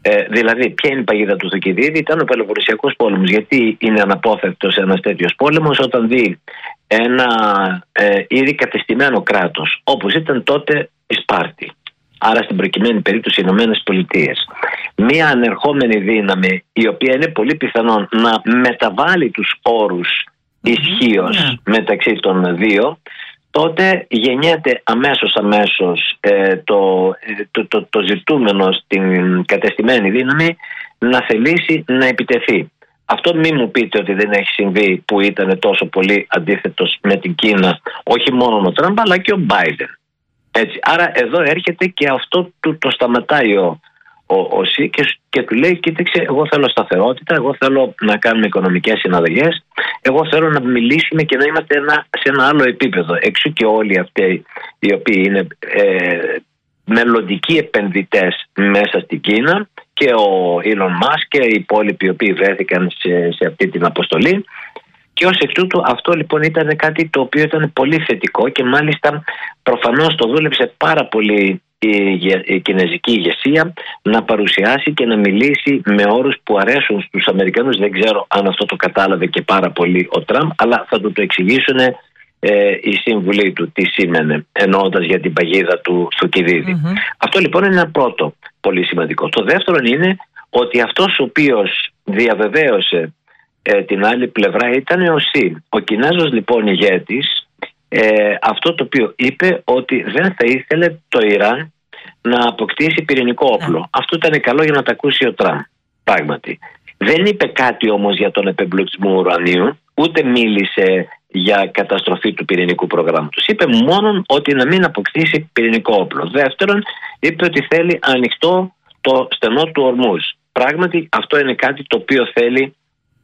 Δηλαδή, ποια είναι η παγίδα του Θουκυδίδη? Ήταν ο Πελοποννησιακός πόλεμος. Γιατί είναι αναπόφευκτος ένας τέτοιος πόλεμος όταν δει ένα ήδη κατεστημένο κράτος, όπως ήταν τότε η Σπάρτη, άρα στην προκειμένη περίπτωση οι Ηνωμένες Πολιτείες, μία ανερχόμενη δύναμη η οποία είναι πολύ πιθανόν να μεταβάλει τους όρους ισχύως μεταξύ των δύο, τότε γεννιέται αμέσως το ζητούμενο στην κατεστημένη δύναμη να θελήσει να επιτεθεί. Αυτό μη μου πείτε ότι δεν έχει συμβεί, που ήταν τόσο πολύ αντίθετος με την Κίνα όχι μόνο ο Τραμπ αλλά και ο Μπάιντεν. Έτσι. Άρα εδώ έρχεται και αυτό το σταματάει ο Σι και του λέει: κοίταξε, εγώ θέλω σταθερότητα, εγώ θέλω να κάνουμε οικονομικές συναλλαγές, εγώ θέλω να μιλήσουμε και να είμαστε σε ένα άλλο επίπεδο. Εξού και όλοι αυτοί οι οποίοι είναι μελλοντικοί επενδυτές μέσα στην Κίνα, και ο Elon Musk και οι υπόλοιποι οι οποίοι βρέθηκαν σε αυτή την αποστολή. Και ως εκ τούτου αυτό λοιπόν ήταν κάτι το οποίο ήταν πολύ θετικό και μάλιστα προφανώς το δούλεψε πάρα πολύ η κινέζικη ηγεσία να παρουσιάσει και να μιλήσει με όρους που αρέσουν στους Αμερικανούς. Δεν ξέρω αν αυτό το κατάλαβε και πάρα πολύ ο Τραμπ, αλλά θα το εξηγήσουν οι σύμβουλοι του τι σήμαινε, εννοώντας για την παγίδα του Θουκυδίδη. Αυτό λοιπόν είναι ένα πρώτο πολύ σημαντικό. Το δεύτερο είναι ότι αυτός ο οποίος διαβεβαίωσε την άλλη πλευρά ήταν ο Σι. Ο Κινέζος λοιπόν ηγέτης, αυτό το οποίο είπε ότι δεν θα ήθελε το Ιράν να αποκτήσει πυρηνικό όπλο. Αυτό ήταν καλό για να τα ακούσει ο Τραμπ. Πράγματι. Δεν είπε κάτι όμως για τον επεμπλουτισμό ουρανίου, ούτε μίλησε για καταστροφή του πυρηνικού προγράμματος. Είπε μόνο ότι να μην αποκτήσει πυρηνικό όπλο. Δεύτερον, είπε ότι θέλει ανοιχτό το στενό του Ορμούζ. Πράγματι, αυτό είναι κάτι το οποίο θέλει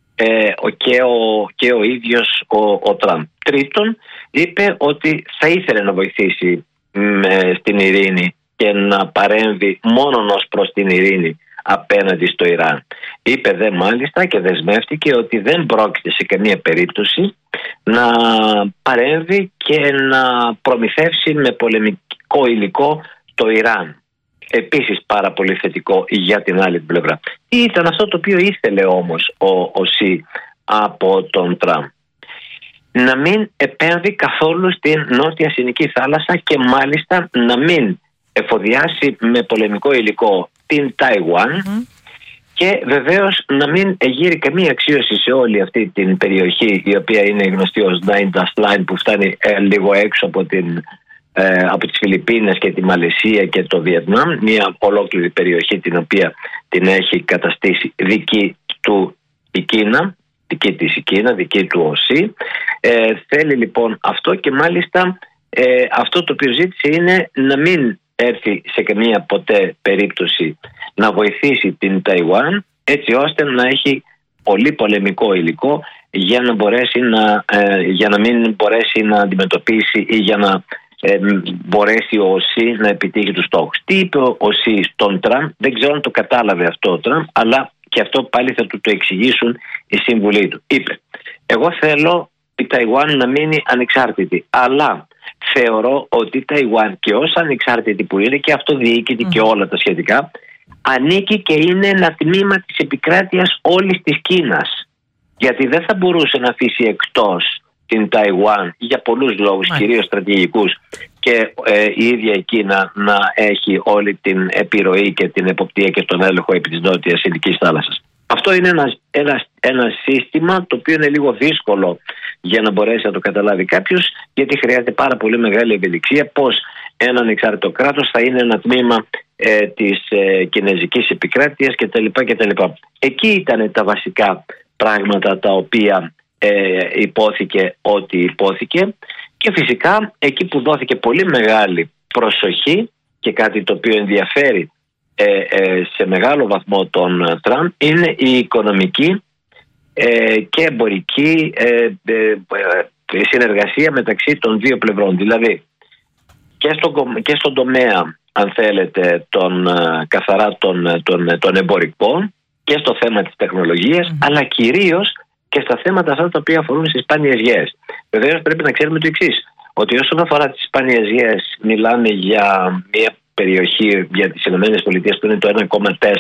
και ο ίδιος ο Τραμπ. Τρίτον, είπε ότι θα ήθελε να βοηθήσει στην ειρήνη και να παρέμβει μόνον ως προς την ειρήνη απέναντι στο Ιράν. Είπε δε μάλιστα και δεσμεύτηκε ότι δεν πρόκειται σε καμία περίπτωση να παρέμβει και να προμηθεύσει με πολεμικό υλικό το Ιράν. Επίσης πάρα πολύ θετικό για την άλλη πλευρά. Τι ήταν αυτό το οποίο ήθελε όμως ο Σι από τον Τραμπ? Να μην επέμβει καθόλου στην Νότια Συνική θάλασσα και μάλιστα να μην εφοδιάσει με πολεμικό υλικό την Ταϊουάν και βεβαίως να μην εγείρει καμία αξίωση σε όλη αυτή την περιοχή, η οποία είναι γνωστή ως Nine Dash Line, που φτάνει λίγο έξω από τις Φιλιππίνες και τη Μαλαισία και το Βιετνάμ, μια ολόκληρη περιοχή την οποία την έχει καταστήσει δική του η Κίνα, δική της η Κίνα, δική του ο Σι. Θέλει λοιπόν αυτό και μάλιστα αυτό το οποίο ζήτησε είναι να μην έρθει σε καμία ποτέ περίπτωση να βοηθήσει την Ταϊουάν, έτσι ώστε να έχει πολύ πολεμικό υλικό για να μην μπορέσει να αντιμετωπίσει ή για να μπορέσει ο Σι να επιτύχει τους στόχους. Τι είπε ο Σι στον Τραμπ? Δεν ξέρω αν το κατάλαβε αυτό ο Τραμπ, αλλά και αυτό πάλι θα του το εξηγήσουν οι σύμβουλοι του. Είπε: εγώ θέλω η Ταϊουάν να μείνει ανεξάρτητη, αλλά θεωρώ ότι η Ταϊουάν και ως ανεξάρτητη που είναι και αυτοδιοίκητη και όλα τα σχετικά, ανήκει και είναι ένα τμήμα της επικράτειας όλης της Κίνας. Γιατί δεν θα μπορούσε να αφήσει εκτός την Ταϊουάν για πολλούς λόγους, κυρίως στρατηγικούς, και η ίδια η Κίνα να έχει όλη την επιρροή και την εποπτεία και τον έλεγχο επί της Νότιας Συνικής θάλασσας. Αυτό είναι ένα σύστημα το οποίο είναι λίγο δύσκολο για να μπορέσει να το καταλάβει κάποιος, γιατί χρειάζεται πάρα πολύ μεγάλη ευελιξία πώς ένα ανεξάρτητο κράτος θα είναι ένα τμήμα της κινέζικης επικράτειας κτλ. Εκεί ήταν τα βασικά πράγματα τα οποία υπόθηκε ότι υπόθηκε, και φυσικά εκεί που δόθηκε πολύ μεγάλη προσοχή και κάτι το οποίο ενδιαφέρει σε μεγάλο βαθμό τον Τραμπ είναι η οικονομική και εμπορική συνεργασία μεταξύ των δύο πλευρών. Δηλαδή και στον τομέα, αν θέλετε, καθαρά των εμπορικών και στο θέμα της τεχνολογίας, αλλά κυρίως και στα θέματα αυτά τα οποία αφορούν στις σπάνιες γέες. Βεβαίως πρέπει να ξέρουμε το εξής, ότι όσον αφορά τις σπάνιες γέες μιλάμε για μια περιοχή για τις ΗΠΑ που είναι το 1,4